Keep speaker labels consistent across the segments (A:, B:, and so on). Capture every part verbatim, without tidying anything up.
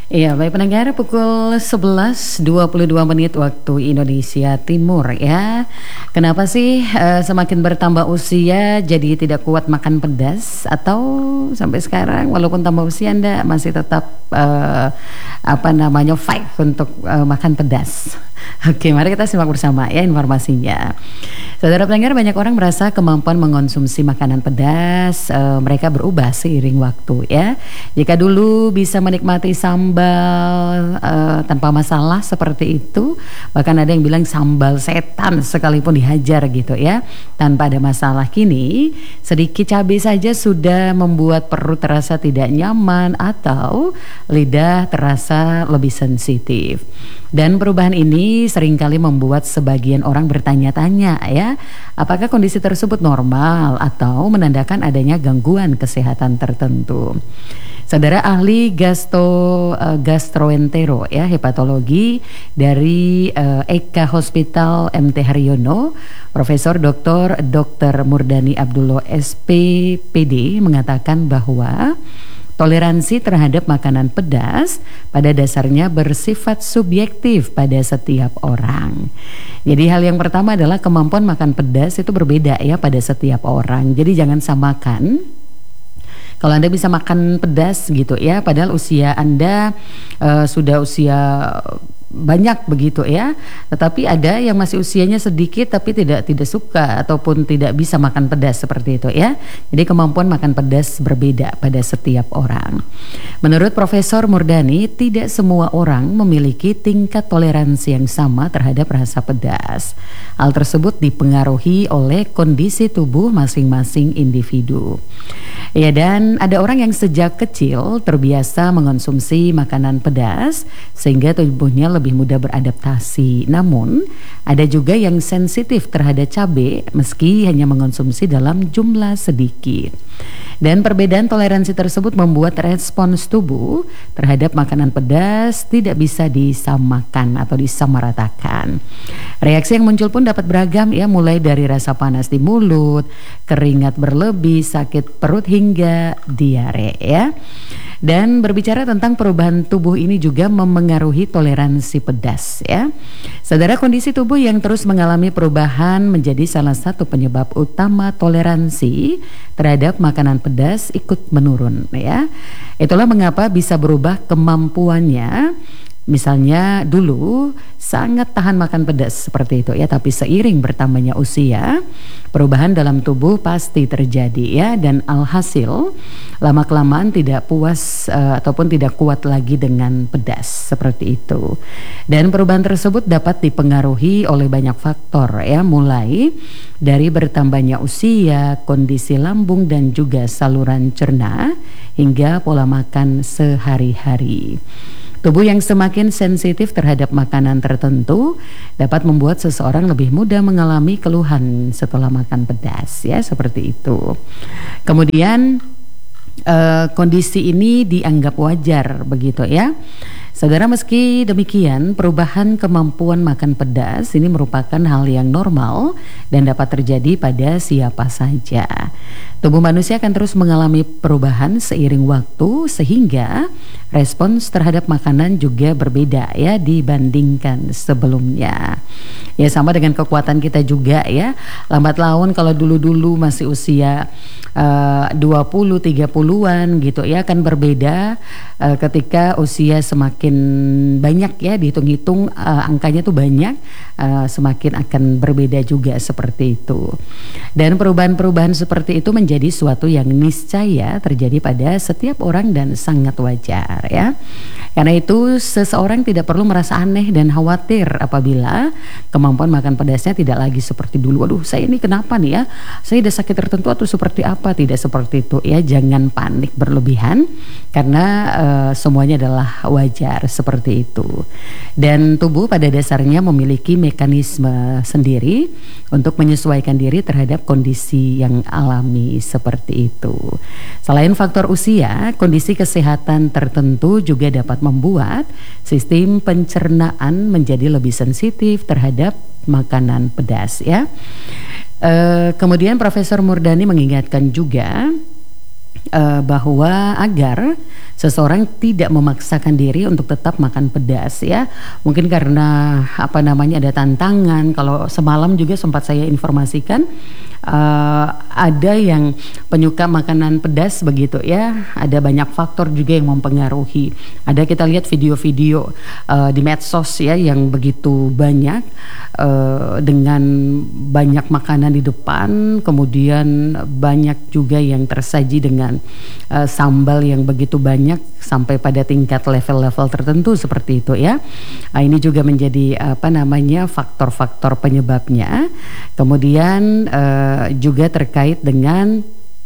A: Iya, baik pendengar, pukul sebelas dua puluh dua menit waktu Indonesia Timur ya. Kenapa sih uh, semakin bertambah usia jadi tidak kuat makan pedas, atau sampai sekarang walaupun tambah usia Anda masih tetap uh, apa namanya fight untuk uh, makan pedas? Oke, mari kita simak bersama ya informasinya. Saudara pendengar, banyak orang merasa kemampuan mengonsumsi makanan pedas uh, mereka berubah seiring waktu ya. Jika dulu bisa menikmati sambal uh, tanpa masalah seperti itu, bahkan ada yang bilang sambal setan sekalipun dihajar gitu ya, tanpa ada masalah. Kini sedikit cabai saja sudah membuat perut terasa tidak nyaman atau lidah terasa lebih sensitif. Dan perubahan ini seringkali membuat sebagian orang bertanya-tanya ya, apakah kondisi tersebut normal atau menandakan adanya gangguan kesehatan tertentu. Saudara ahli gastro uh, gastroentero ya, hepatologi dari uh, Eka Hospital M T Haryono, Profesor Doktor Dokter Murdani Abdullah S P P D mengatakan bahwa toleransi terhadap makanan pedas pada dasarnya bersifat subjektif pada setiap orang. Jadi hal yang pertama adalah kemampuan makan pedas itu berbeda ya pada setiap orang. Jadi jangan samakan. Kalau Anda bisa makan pedas gitu ya, padahal usia Anda uh, sudah usia banyak begitu ya, tetapi ada yang masih usianya sedikit tapi tidak tidak suka ataupun tidak bisa makan pedas seperti itu ya. Jadi kemampuan makan pedas berbeda pada setiap orang. Menurut Profesor Murdani, tidak semua orang memiliki tingkat toleransi yang sama terhadap rasa pedas. Hal tersebut dipengaruhi oleh kondisi tubuh masing-masing individu. Ya, dan ada orang yang sejak kecil terbiasa mengonsumsi makanan pedas sehingga tubuhnya lebih mudah beradaptasi. Namun, ada juga yang sensitif terhadap cabai meski hanya mengonsumsi dalam jumlah sedikit. Dan perbedaan toleransi tersebut membuat respons tubuh terhadap makanan pedas tidak bisa disamakan atau disamaratakan. Reaksi yang muncul pun dapat beragam ya, mulai dari rasa panas di mulut, keringat berlebih, sakit perut hingga diare ya. Dan berbicara tentang perubahan tubuh ini juga memengaruhi toleransi pedas ya. Saudara, kondisi tubuh yang terus mengalami perubahan menjadi salah satu penyebab utama toleransi terhadap makanan pedas ikut menurun ya. Itulah mengapa bisa berubah kemampuannya. Misalnya dulu sangat tahan makan pedas seperti itu ya, tapi seiring bertambahnya usia, perubahan dalam tubuh pasti terjadi ya, dan alhasil lama-kelamaan tidak puas uh, ataupun tidak kuat lagi dengan pedas seperti itu. Dan perubahan tersebut dapat dipengaruhi oleh banyak faktor ya, mulai dari bertambahnya usia, kondisi lambung dan juga saluran cerna hingga pola makan sehari-hari. Tubuh yang semakin sensitif terhadap makanan tertentu dapat membuat seseorang lebih mudah mengalami keluhan setelah makan pedas ya, seperti itu. Kemudian eh, kondisi ini dianggap wajar begitu ya. Saudara, meski demikian, perubahan kemampuan makan pedas ini merupakan hal yang normal dan dapat terjadi pada siapa saja. Tubuh manusia akan terus mengalami perubahan seiring waktu, sehingga respons terhadap makanan juga berbeda ya dibandingkan sebelumnya. Ya, sama dengan kekuatan kita juga ya. Lambat laun kalau dulu-dulu masih usia uh, dua puluh tiga puluhan gitu ya, akan berbeda uh, ketika usia semakin banyak ya, dihitung-hitung uh, angkanya tuh banyak, uh, semakin akan berbeda juga seperti itu. Dan perubahan-perubahan seperti itu menjadi suatu yang niscaya terjadi pada setiap orang dan sangat wajar ya. Karena itu seseorang tidak perlu merasa aneh dan khawatir apabila kemampuan makan pedasnya tidak lagi seperti dulu. Waduh, saya ini kenapa nih ya? Saya ada sakit tertentu atau seperti apa? Tidak seperti itu ya. Jangan panik berlebihan, karena uh, semuanya adalah wajar seperti itu. Dan tubuh pada dasarnya memiliki mekanisme sendiri untuk menyesuaikan diri terhadap kondisi yang alami seperti itu. Selain faktor usia, kondisi kesehatan tertentu juga dapat membuat sistem pencernaan menjadi lebih sensitif terhadap makanan pedas ya. E, kemudian Profesor Murdani mengingatkan juga Uh, bahwa agar seseorang tidak memaksakan diri untuk tetap makan pedas ya. Mungkin karena apa namanya ada tantangan. Kalau semalam juga sempat saya informasikan uh, ada yang penyuka makanan pedas begitu ya. Ada banyak faktor juga yang mempengaruhi. Ada kita lihat video-video uh, di medsos ya yang begitu banyak uh, dengan banyak makanan di depan, kemudian banyak juga yang tersaji dengan Uh, sambal yang begitu banyak sampai pada tingkat level-level tertentu seperti itu ya. Nah, ini juga menjadi apa namanya faktor-faktor penyebabnya. Kemudian uh, juga terkait dengan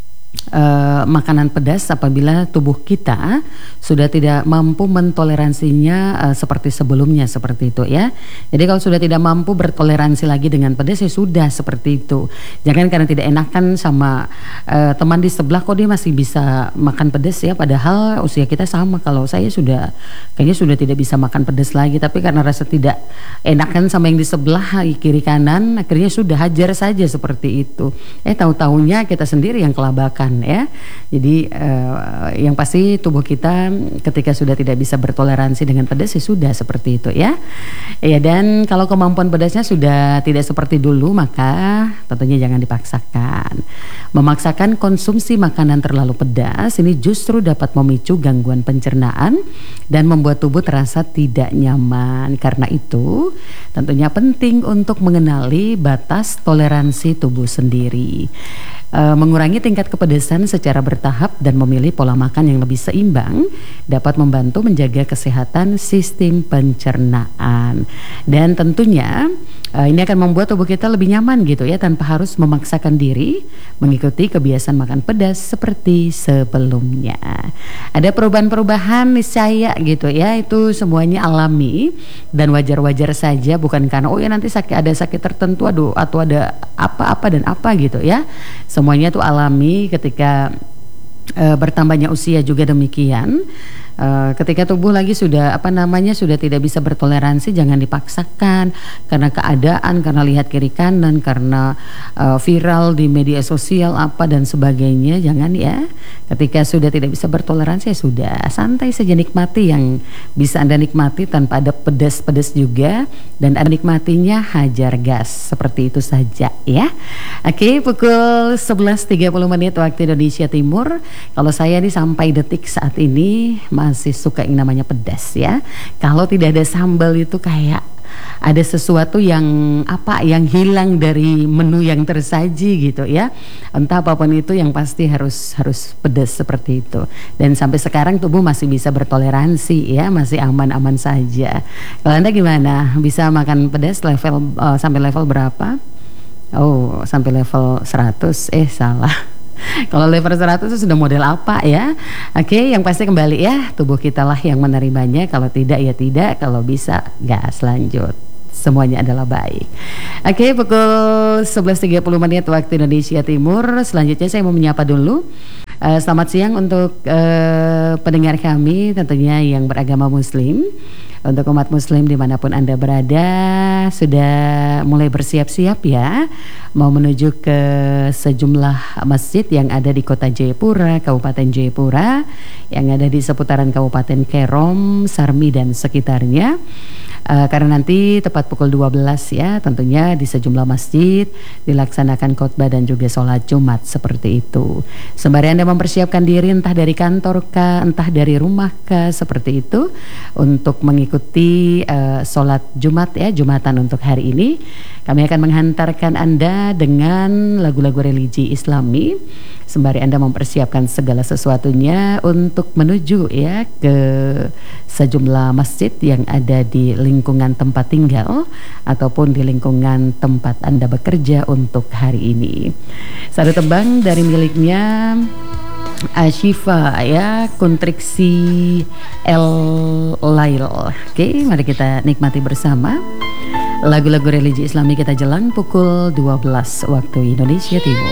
A: Uh, makanan pedas apabila tubuh kita sudah tidak mampu mentoleransinya uh, seperti sebelumnya seperti itu ya. Jadi kalau sudah tidak mampu bertoleransi lagi dengan pedas ya sudah seperti itu. Jangan karena tidak enakan sama uh, teman di sebelah kok dia masih bisa makan pedas ya, padahal usia kita sama. Kalau saya sudah kayaknya sudah tidak bisa makan pedas lagi, tapi karena rasa tidak enakan sama yang di sebelah kiri kanan akhirnya sudah hajar saja seperti itu. Eh tahu-tahunya kita sendiri yang kelabakan ya. Jadi uh, yang pasti tubuh kita ketika sudah tidak bisa bertoleransi dengan pedas ya sudah seperti itu ya. Ya, dan kalau kemampuan pedasnya sudah tidak seperti dulu maka tentunya jangan dipaksakan. Memaksakan konsumsi makanan terlalu pedas ini justru dapat memicu gangguan pencernaan dan membuat tubuh terasa tidak nyaman. Karena itu tentunya penting untuk mengenali batas toleransi tubuh sendiri. Uh, mengurangi tingkat kepedesan secara bertahap dan memilih pola makan yang lebih seimbang dapat membantu menjaga kesehatan sistem pencernaan. Dan tentunya uh, ini akan membuat tubuh kita lebih nyaman gitu ya, tanpa harus memaksakan diri mengikuti kebiasaan makan pedas seperti sebelumnya. Ada perubahan-perubahan niscaya gitu ya, itu semuanya alami dan wajar-wajar saja, bukan karena oh ya nanti sakit ada sakit tertentu aduh atau ada apa-apa dan apa gitu ya. Semuanya itu alami ketika e, bertambahnya usia juga demikian. E, ketika tubuh lagi sudah apa namanya sudah tidak bisa bertoleransi, jangan dipaksakan karena keadaan, karena lihat kiri kanan, karena e, viral di media sosial apa dan sebagainya. Jangan ya. Ketika sudah tidak bisa bertoleransi ya sudah, santai saja, nikmati yang bisa Anda nikmati tanpa ada pedas-pedas juga, dan Anda nikmatinya hajar gas seperti itu saja ya. Oke, pukul sebelas tiga puluh menit waktu Indonesia Timur. Kalau saya nih sampai detik saat ini masih suka yang namanya pedas ya. Kalau tidak ada sambal itu kayak ada sesuatu yang apa yang hilang dari menu yang tersaji gitu ya. Entah apapun itu yang pasti harus harus pedas seperti itu. Dan sampai sekarang tubuh masih bisa bertoleransi ya, masih aman-aman saja. Kalau Anda gimana? Bisa makan pedas level uh, sampai level berapa? Oh, sampai level seratus. Eh, salah. Kalau level seratus itu sudah model apa ya? Oke, yang pasti kembali ya, tubuh kita lah yang menerimanya. Kalau tidak ya tidak, kalau bisa gas lanjut. Semuanya adalah baik. Oke, pukul sebelas tiga puluh menit waktu Indonesia Timur. Selanjutnya saya mau menyapa dulu. Uh, selamat siang untuk uh, pendengar kami tentunya yang beragama Muslim. Untuk umat Muslim dimanapun Anda berada, sudah mulai bersiap-siap ya, mau menuju ke sejumlah masjid yang ada di kota Jayapura, Kabupaten Jayapura, yang ada di seputaran Kabupaten Kerom, Sarmi dan sekitarnya. Uh, karena nanti tepat pukul dua belas ya, tentunya di sejumlah masjid dilaksanakan khotbah dan juga sholat Jumat seperti itu. Sembari Anda mempersiapkan diri entah dari kantor kah, entah dari rumah kah, seperti itu, untuk mengikuti uh, sholat Jumat ya, Jumatan untuk hari ini. Kami akan menghantarkan Anda dengan lagu-lagu religi Islami sembari Anda mempersiapkan segala sesuatunya untuk menuju ya ke sejumlah masjid yang ada di lingkungan tempat tinggal ataupun di lingkungan tempat Anda bekerja untuk hari ini. Satu tembang dari miliknya Ashifa ya, Kontriksi El Lail. Oke, mari kita nikmati bersama lagu-lagu religi Islami kita jelang pukul dua belas waktu Indonesia Timur.